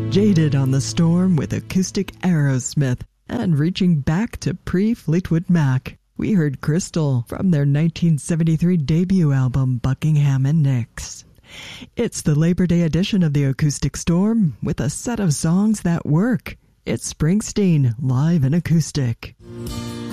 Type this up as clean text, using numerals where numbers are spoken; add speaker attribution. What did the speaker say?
Speaker 1: Jaded on the Storm with acoustic Aerosmith, and reaching back to pre-Fleetwood Mac, we heard Crystal from their 1973 debut album Buckingham and Nicks. It's the Labor Day edition of the Acoustic Storm with a set of songs that work. It's Springsteen live in acoustic.